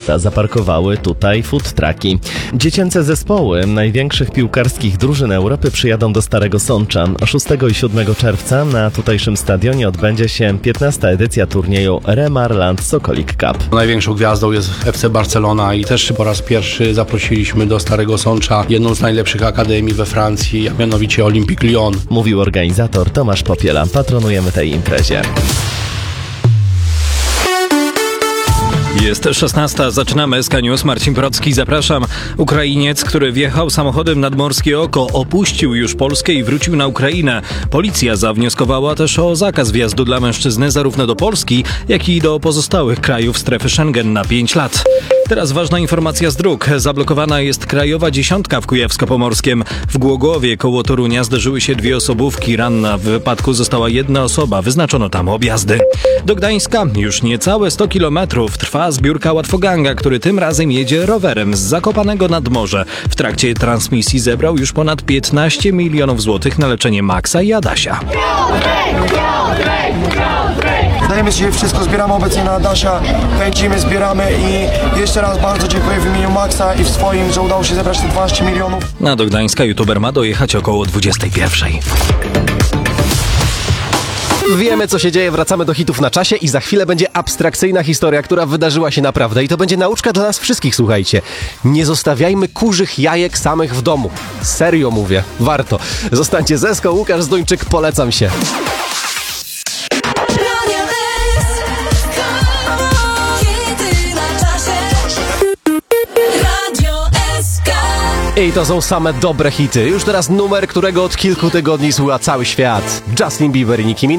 miasta zaparkowały tutaj food trucki. Dziecięce zespoły największych piłkarskich drużyn Europy przyjadą do Starego Sącza. 6 i 7 czerwca na tutejszym stadionie odbędzie się 15. edycja turnieju Remarland Sokolik Cup. Największą gwiazdą jest FC Barcelona i też po raz pierwszy zaprosiliśmy do Starego Sącza jedną z najlepszych akademii we Francji, a mianowicie Olympique Lyon. Mówił organizator Tomasz Popiela. Patronujemy tej imprezie. Jest 16. Zaczynamy SK News. Marcin Procki, zapraszam. Ukrainiec, który wjechał samochodem nad Morskie Oko, opuścił już Polskę i wrócił na Ukrainę. Policja zawnioskowała też o zakaz wjazdu dla mężczyzny zarówno do Polski, jak i do pozostałych krajów strefy Schengen na 5 lat. Teraz ważna informacja z dróg. Zablokowana jest krajowa 10 w Kujawsko-Pomorskiem. W Głogowie koło Torunia zderzyły się 2 osobówki. Ranna w wypadku została 1 osoba. Wyznaczono tam objazdy. Do Gdańska już niecałe 100 kilometrów trwa zbiórka Łatwoganga, który tym razem jedzie rowerem z Zakopanego nad morze. W trakcie transmisji zebrał już ponad 15 milionów złotych na leczenie Maxa i Adasia. Dajemy się, wszystko zbieramy obecnie na Adasia, kręcimy, zbieramy i jeszcze raz bardzo dziękuję w imieniu Maxa i w swoim, że udało się zebrać te 12 milionów. A do Gdańska youtuber ma dojechać około 21. Wiemy, co się dzieje, wracamy do hitów na czasie i za chwilę będzie abstrakcyjna historia, która wydarzyła się naprawdę. I to będzie nauczka dla nas wszystkich, słuchajcie. Nie zostawiajmy kurzych jajek samych w domu. Serio mówię, warto. Zostańcie z Eską, Łukasz Zduńczyk, polecam się. I to są same dobre hity. Już teraz numer, którego od kilku tygodni słucha cały świat. Justin Bieber i Nicki Minaj.